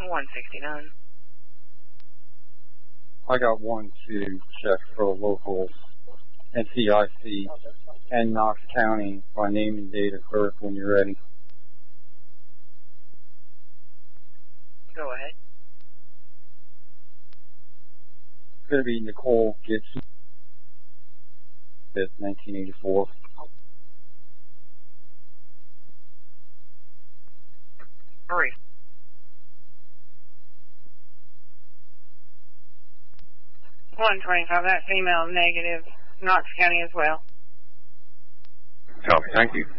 169. I got one to check for local NCIC and Knox County by name and date of birth when you're ready. Go ahead. It's going to be Nicole Gibson, 1984. Hurry. 125, that female negative, Knox County as well. Copy, thank you.